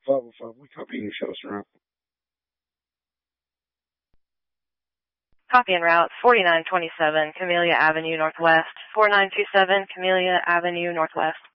505, we copying Shelton Route. Copy en route 4927 Camellia Avenue Northwest, 4927 Camellia Avenue Northwest.